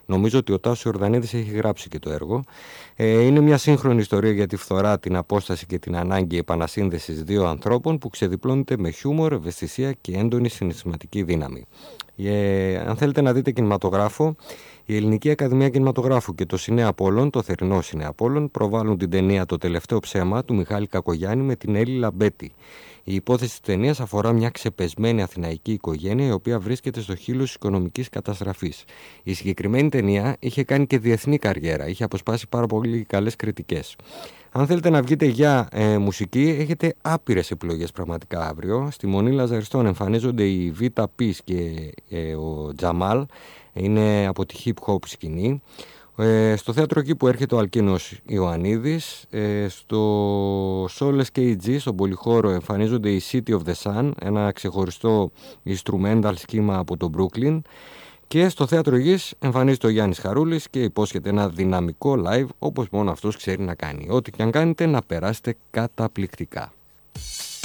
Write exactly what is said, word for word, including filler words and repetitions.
Νομίζω ότι ο Τάσος Ιορδανίδης έχει γράψει και το έργο. Ε, είναι μια σύγχρονη ιστορία για τη φθορά, την απόσταση και την ανάγκη επανασύνδεσης δύο ανθρώπων που ξεδιπλώνεται με χιούμορ, ευαισθησία και έντονη συναισθηματική δύναμη. Ε, αν θέλετε να δείτε κινηματογράφο, η Ελληνική Ακαδημία Κινηματογράφου και το Σινέ Απόλλων, το θερινό Σινέ Απόλλων, προβάλλουν την ταινία «Το τελευταίο ψέμα» του Μιχάλη Κακογιάννη με την Έλλη Λαμπέτη. Η υπόθεση της ταινίας αφορά μια ξεπεσμένη αθηναϊκή οικογένεια η οποία βρίσκεται στο χείλος της οικονομικής καταστραφής. Η συγκεκριμένη ταινία είχε κάνει και διεθνή καριέρα, είχε αποσπάσει πάρα πολύ καλές κριτικές. Αν θέλετε να βγείτε για ε, μουσική, έχετε άπειρες επιλογές πραγματικά αύριο. Στη Μονή Λαζαριστών εμφανίζονται η Βίτα Πις και ε, ο Τζαμάλ, είναι από τη hip hop σκηνή. Ε, στο θέατρο εκεί που έρχεται ο Αλκίνος Ιωαννίδης, ε, στο Soul ες κέι τζι, στον πολυχώρο, εμφανίζονται οι City of the Sun, ένα ξεχωριστό instrumental σχήμα από το Brooklyn, και στο θέατρο Γης εμφανίζεται ο Γιάννης Χαρούλης και υπόσχεται ένα δυναμικό live όπως μόνο αυτός ξέρει να κάνει. Ό,τι και αν κάνετε, να περάσετε καταπληκτικά.